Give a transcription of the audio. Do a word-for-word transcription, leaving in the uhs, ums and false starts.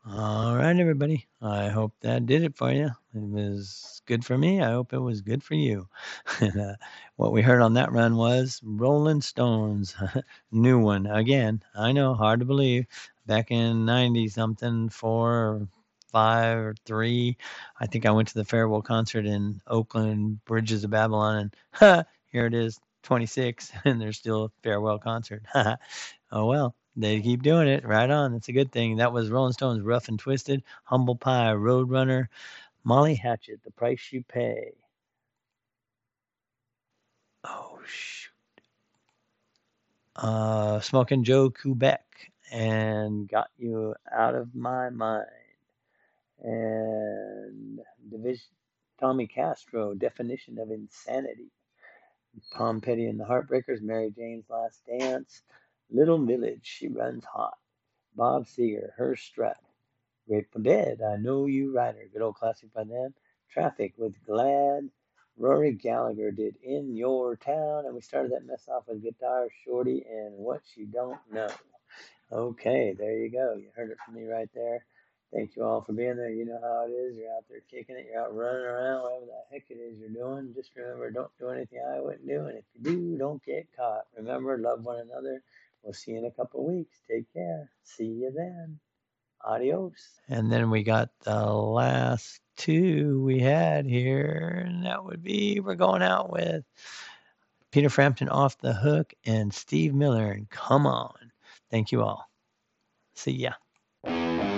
All right, everybody. I hope that did it for you. It was good for me. I hope it was good for you. And, uh, what we heard on that run was Rolling Stones, new one. Again, I know, hard to believe. Back in ninety something, four or five or three, I think I went to the farewell concert in Oakland, Bridges of Babylon, and ha, here it is, twenty-six, and there's still a farewell concert. Oh well, they keep doing it. Right on. That's a good thing. That was Rolling Stones' Rough and Twisted, Humble Pie, Roadrunner, Molly Hatchet, The Price You Pay. Oh, shoot. Uh, Smoking Joe Quebec and Got You Out of My Mind. And Division, Tommy Castro, Definition of Insanity. Tom Petty and the Heartbreakers, Mary Jane's Last Dance. Little Village, She Runs Hot. Bob Seger, Her Strut. Grateful Dead, I Know You Rider, good old classic by them. Traffic with Glad. Rory Gallagher did In Your Town, and we started that mess off with Guitar Shorty and What You Don't Know. Okay, there you go. You heard it from me right there. Thank you all for being there. You know how it is. You're out there kicking it. You're out running around, whatever the heck it is you're doing. Just remember, don't do anything I wouldn't do. And if you do, don't get caught. Remember, love one another. We'll see you in a couple of weeks. Take care. See you then. Adios. And then we got the last two we had here, and that would be we're going out with Peter Frampton, Off the Hook, and Steve Miller, and Come On. Thank you all. See ya.